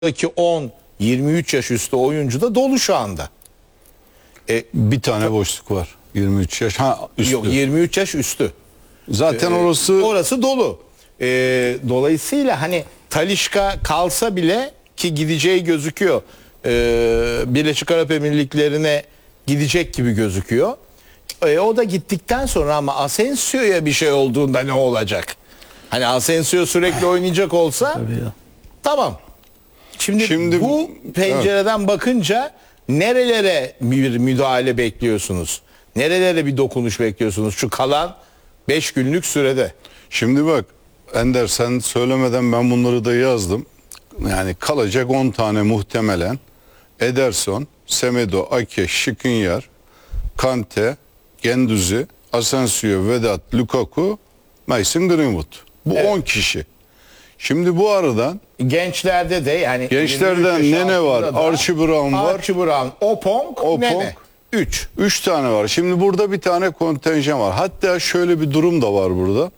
10-23 yaş üstü oyuncu da dolu şu anda. Bir tane boşluk var. 23 yaş. Ha, üstü. Yok, 23 yaş üstü. Zaten orası dolu. Dolayısıyla hani Talisca kalsa bile, ki gideceği gözüküyor, Birleşik Arap Emirlikleri'ne gidecek gibi gözüküyor. O da gittikten sonra, ama Asensio'ya bir şey olduğunda ne olacak? Hani Asensio sürekli oynayacak olsa tamam. Şimdi bu pencereden bakınca nerelere bir müdahale bekliyorsunuz? Nerelere bir dokunuş bekliyorsunuz şu kalan 5 günlük sürede? Şimdi bak Ender, sen söylemeden ben bunları da yazdım. Yani kalacak 10 tane muhtemelen: Ederson, Semedo, Ake, Skriniar, Kante, Guendouzi, Asensio, Vedat, Lukaku, Mason Greenwood. Bu 10 kişi. Şimdi bu aradan gençlerde de, yani gençlerden Nene var, Archie Brown var. Archie Brown, Opong, Nene. 3 tane var. Şimdi burada bir tane kontenjan var. Hatta şöyle bir durum da var burada.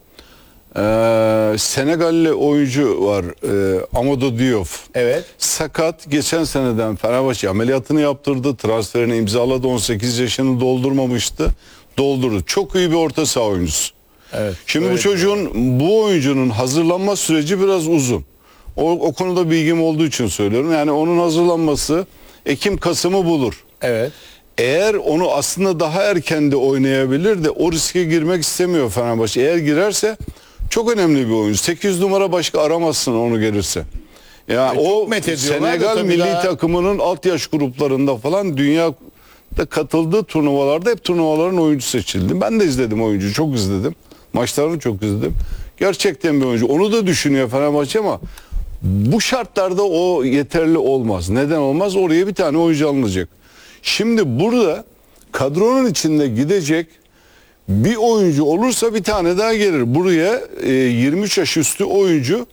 Senegalli oyuncu var, Amadou Diouf. Evet. Sakat, geçen seneden Fenerbahçe ameliyatını yaptırdı. Transferini imzaladı. 18 yaşını doldurmamıştı. Doldurdu. Çok iyi bir orta saha oyuncusu. Evet. Şimdi bu oyuncunun hazırlanma süreci biraz uzun. O konuda bilgim olduğu için söylüyorum. Yani onun hazırlanması Ekim-Kasım'ı bulur. Evet. Eğer onu aslında daha erken de oynayabilir de o riske girmek istemiyor Fenerbahçe. Eğer girerse çok önemli bir oyuncu. 8 numara başka aramazsın onu gelirse. Yani o Senegal milli takımının alt yaş gruplarında falan, dünyada katıldığı turnuvalarda hep turnuvaların oyuncu seçildi. Ben de izledim oyuncuyu, çok izledim. Maçlarını çok izledim. Gerçekten bir oyuncu. Onu da düşünüyor Fenerbahçe ama bu şartlarda o yeterli olmaz. Neden olmaz? Oraya bir tane oyuncu alınacak. Şimdi burada kadronun içinde gidecek bir oyuncu olursa bir tane daha gelir. Buraya 23 yaş üstü oyuncu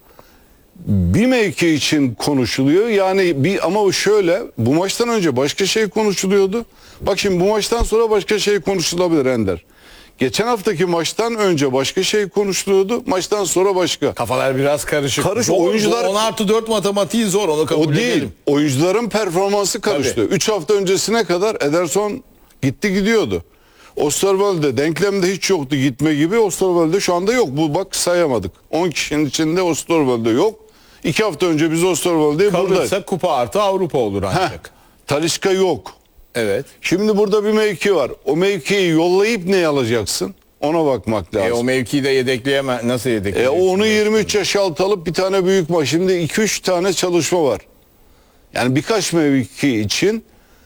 bir mevki için konuşuluyor. Yani ama şöyle, bu maçtan önce başka şey konuşuluyordu. Bak şimdi bu maçtan sonra başka şey konuşulabilir Ender. Geçen haftaki maçtan önce başka şey konuşuluyordu. Maçtan sonra başka. Kafalar biraz karışık. Oyuncular 10+4 matematiği zor, onu kabul edelim. O değil. Oyuncuların performansı karıştı. 3 hafta öncesine kadar Ederson gidiyordu. Osterwolde denklemde hiç yoktu gitme gibi. Osterwolde şu anda yok. Bu bak sayamadık. 10 kişinin içinde Osterwolde yok. 2 hafta önce biz Osterwolde'yi buradayız. Kalırsa kupa artı Avrupa olur ancak. Talisca yok. Evet. Şimdi burada bir mevki var. O mevkiyi yollayıp ne alacaksın? Ona bakmak lazım. O mevkiyi de yedekleyemez. Nasıl yedekleyeceksin? Onu 23 yaş altı alıp bir tane büyük maç. Şimdi 2-3 tane çalışma var. Yani birkaç mevki için,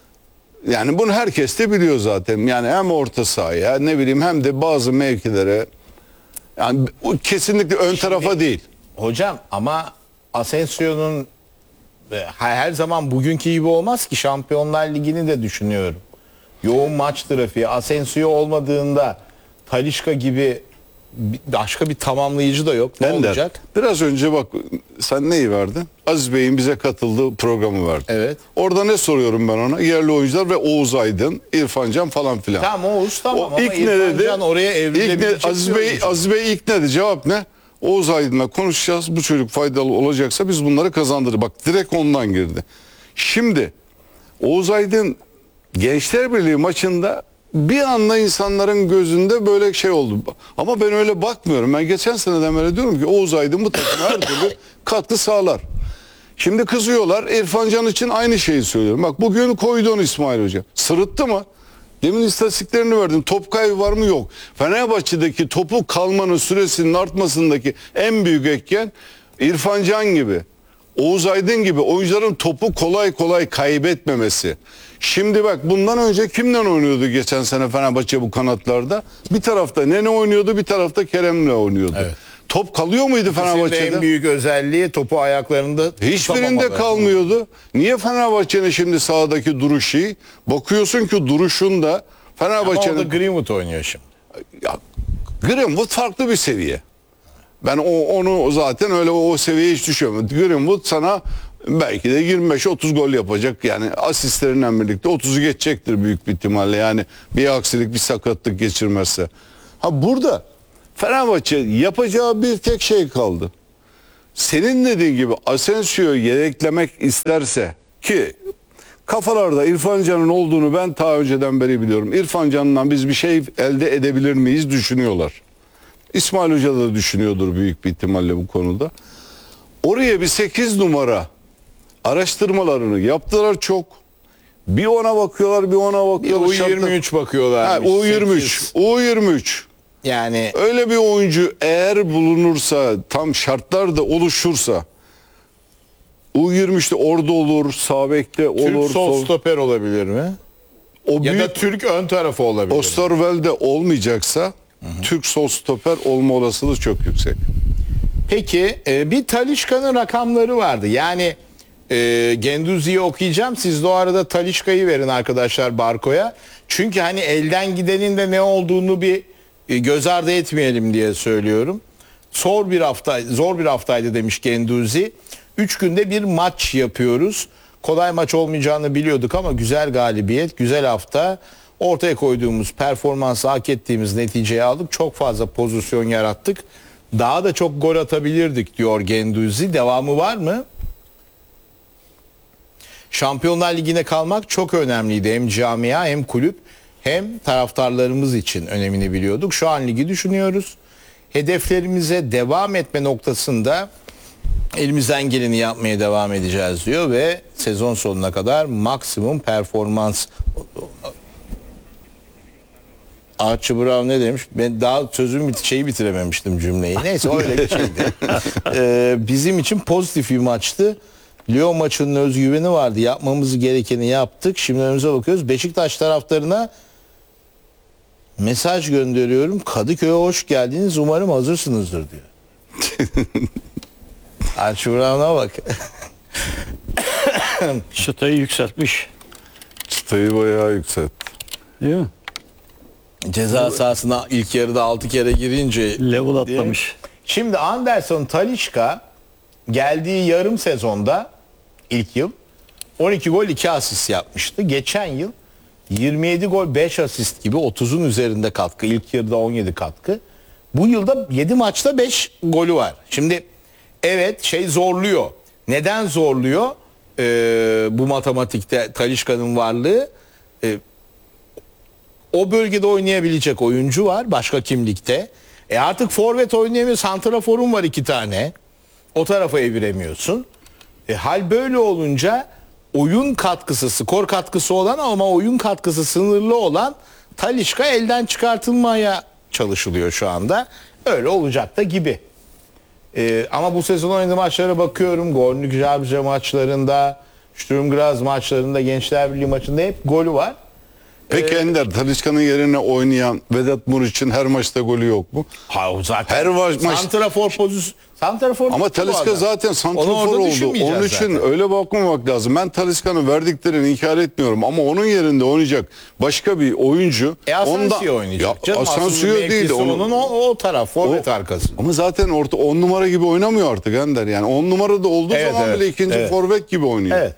yani bunu herkes de biliyor zaten. Yani hem orta sahaya, ne bileyim, hem de bazı mevkilere. Yani kesinlikle ön tarafa değil. Hocam ama Asensio'nun her zaman bugünkü gibi olmaz ki. Şampiyonlar Ligi'ni de düşünüyorum. Yoğun maç trafiği. Asensio olmadığında Talisca gibi başka bir tamamlayıcı da yok. Ne olacak? Biraz önce bak sen neyi verdin? Aziz Bey'in bize katıldığı programı verdin. Evet. Orada ne soruyorum ben ona? Yerli oyuncular ve Oğuz Aydın, İrfan Can falan filan. Tamam, Oğuz tamam, ama ilk İrfan Can oraya evrilebilecek. Aziz Bey ilk ne dedi? Cevap ne? Oğuz Aydın'la konuşacağız. Bu çocuk faydalı olacaksa biz bunları kazandırır. Bak direkt ondan girdi. Şimdi Oğuz Aydın Gençler Birliği maçında bir anda insanların gözünde böyle şey oldu. Ama ben öyle bakmıyorum. Ben geçen seneden beri diyorum ki Oğuz Aydın bu takıma her türlü katkı sağlar. Şimdi kızıyorlar. İrfan Can için aynı şeyi söylüyorum. Bak bugün koydu onu İsmail Hoca. Sırıttı mı? Demin istatistiklerini verdim. Top kaybı var mı? Yok. Fenerbahçe'deki topu kalmanın süresinin artmasındaki en büyük etken İrfan Can gibi, Oğuz Aydın gibi oyuncuların topu kolay kolay kaybetmemesi. Şimdi bak, bundan önce kimden oynuyordu geçen sene Fenerbahçe bu kanatlarda? Bir tarafta Nene oynuyordu, bir tarafta Kerem'le oynuyordu. Evet. Top kalıyor muydu Fenerbahçe'de? En büyük özelliği topu ayaklarında hiçbirinde kalmıyordu. Niye Fenerbahçe'nin şimdi sahadaki duruşu? Bakıyorsun ki duruşunda Fenerbahçe'nin... Ama orada Greenwood oynuyor şimdi. Ya, Greenwood farklı bir seviye. Ben onu zaten öyle o seviyeye hiç düşüyorum. Greenwood sana belki de 25-30 gol yapacak. Yani asistlerinden birlikte 30'u geçecektir büyük bir ihtimalle. Yani bir aksilik, bir sakatlık geçirmezse. Ha burada Fenerbahçe yapacağı bir tek şey kaldı. senin dediğin gibi Asensio'yu yedeklemek isterse, ki kafalarda İrfan Can'ın olduğunu ben ta önceden beri biliyorum. İrfan Can'dan biz bir şey elde edebilir miyiz düşünüyorlar. İsmail Hoca da düşünüyordur büyük bir ihtimalle bu konuda. Oraya bir 8 numara araştırmalarını yaptılar çok. Bir ona bakıyorlar, bir ona bakıyorlar. U23 bakıyorlar. Ha, U23. Yani Öyle bir oyuncu eğer bulunursa, tam şartlar da oluşursa, U23'te orada olur, sağ bekte olur. Türk sol stoper olabilir mi? O Ya büyük da Türk ön tarafı olabilir mi? Osterwelde olmayacaksa Türk sol stoper olma olasılığı çok yüksek. Peki bir Talisca'nın rakamları vardı. Yani Guendouzi'yi okuyacağım. Siz de o arada Talisca'yı verin arkadaşlar Barko'ya. Çünkü hani elden gidenin de ne olduğunu bir göz ardı etmeyelim diye söylüyorum. Zor bir haftaydı demiş Guendouzi. 3 günde bir maç yapıyoruz. Kolay maç olmayacağını biliyorduk ama güzel galibiyet, güzel hafta. Ortaya koyduğumuz performansı hak ettiğimiz neticeyi aldık. Çok fazla pozisyon yarattık. Daha da çok gol atabilirdik diyor Guendouzi. Devamı var mı? Şampiyonlar Ligi'ne kalmak çok önemliydi. Hem camia hem kulüp hem taraftarlarımız için önemini biliyorduk. Şu an ligi düşünüyoruz. Hedeflerimize devam etme noktasında elimizden geleni yapmaya devam edeceğiz diyor ve sezon sonuna kadar maksimum performans. Archie Brown ne demiş? Ben daha şeyi bitirememiştim cümleyi. Neyse öyle bir şeydi. Bizim için pozitif bir maçtı. Lyon maçının özgüveni vardı. Yapmamız gerekeni yaptık. Şimdi önümüze bakıyoruz. Beşiktaş taraftarına mesaj gönderiyorum. Kadıköy'e hoş geldiniz. Umarım hazırsınızdır diyor. Archie Brown'a bak. Çıtayı yükseltmiş. Çıtayı bayağı yükseltti. Değil mi? Ceza sahasına ilk yarıda 6 kere girince Level atlamış. Şimdi Anderson Talisca geldiği yarım sezonda ilk yıl 12 gol 2 asist yapmıştı. Geçen yıl 27 gol 5 asist gibi 30'un üzerinde katkı. İlk yarıda 17 katkı. Bu yılda 7 maçta 5 golü var. Şimdi evet zorluyor. Neden zorluyor? Bu matematikte Talisca'nın varlığı. O bölgede oynayabilecek oyuncu var başka kimlikte. Artık forvet oynayamıyor. Santraforun var 2 tane. O tarafa eviremiyorsun. Hal böyle olunca oyun katkısı, skor katkısı olan ama oyun katkısı sınırlı olan Talisca elden çıkartılmaya çalışılıyor şu anda. Öyle olacak da gibi. Ama bu sezon oynadığı maçlara bakıyorum. Gornik Zabrze maçlarında, Sturm Graz maçlarında, Gençler Birliği maçında hep golü var. Peki Ender, Talisca'nın yerine oynayan Vedat Muriç'in her maçta golü yok mu? Ha, zaten Her maç santrafor pozisyon. Santrafor ama Talisca zaten santrafor oldu. Onun için öyle bakmamak lazım. Ben Talisca'nın verdiklerini inkar etmiyorum ama onun yerinde oynayacak başka bir oyuncu. Asensio oynayacak. Canım, Asensio değil. Onun o taraf forvet arkası. Ama zaten orta 10 numara gibi oynamıyor artık Ender. Yani 10 numara da olduğu zaman bile ikinci forvet gibi oynuyor. Evet.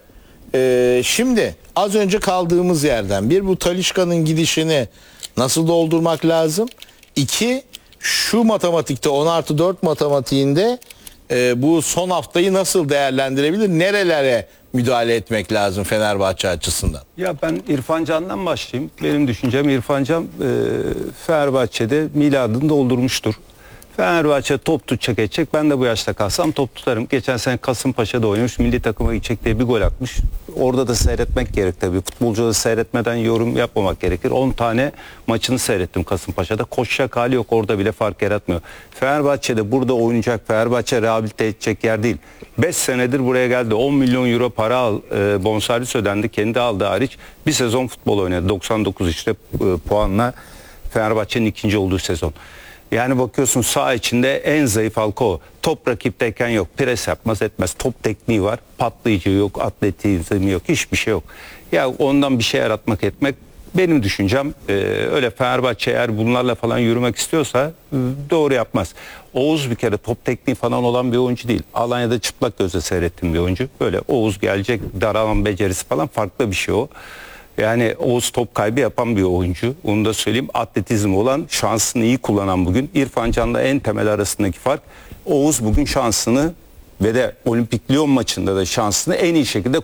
Şimdi az önce kaldığımız yerden bu Talisca'nın gidişini nasıl doldurmak lazım? 2 şu matematikte 10+4 matematiğinde bu son haftayı nasıl değerlendirebilir? Nerelere müdahale etmek lazım Fenerbahçe açısından? Ya ben İrfan Can'dan başlayayım. Benim düşüncem İrfan Can Fenerbahçe'de miladını doldurmuştur. Fenerbahçe top tutacak edecek. Ben de bu yaşta kalsam top tutarım. Geçen sene Kasımpaşa'da oynamış. Milli takıma gidecek diye bir gol atmış. Orada da seyretmek gerek tabii. Futbolcuları seyretmeden yorum yapmamak gerekir. 10 tane maçını seyrettim Kasımpaşa'da. Koşacak hali yok. Orada bile fark yaratmıyor. Fenerbahçe'de burada oynayacak. Fenerbahçe rehabilite edecek yer değil. 5 senedir buraya geldi. 10 milyon euro para bonservis ödendi. Kendi aldığı hariç bir sezon futbol oynadı. 99 işte puanla Fenerbahçe'nin ikinci olduğu sezon. Yani bakıyorsun saha içinde en zayıf halka o. Top rakipteyken yok. Pres yapmaz etmez. Top tekniği var. Patlayıcı yok. Atletizmi yok. Hiçbir şey yok. Ya ondan bir şey yaratmak etmek benim düşüncem. Öyle Fenerbahçe eğer bunlarla falan yürümek istiyorsa doğru yapmaz. Oğuz bir kere top tekniği falan olan bir oyuncu değil. Alanya'da çıplak gözle seyrettiğim bir oyuncu. Böyle Oğuz gelecek, daralan becerisi falan farklı bir şey o. Yani Oğuz top kaybı yapan bir oyuncu. Onu da söyleyeyim. Atletizmi olan, şansını iyi kullanan bugün. İrfan Can'la en temel arasındaki fark. Oğuz bugün şansını ve de Olimpik Lyon maçında da şansını en iyi şekilde